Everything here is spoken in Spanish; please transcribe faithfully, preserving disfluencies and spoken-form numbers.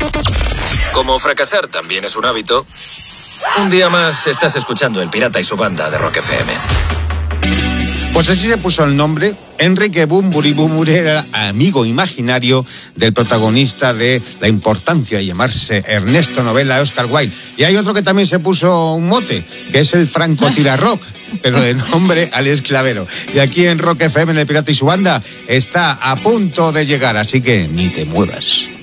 Como fracasar también es un hábito, un día más estás escuchando El Pirata y su banda de Rock F M. Pues así se puso el nombre. Enrique Bunbury Bunbury era amigo imaginario del protagonista de La importancia de llamarse Ernesto Novella, Oscar Wilde. Y hay otro que también se puso un mote, que es el francotirarrock, pero de nombre Alex Clavero. Y aquí en Rock F M, en El Pirata y su banda, está a punto de llegar, así que ni te muevas.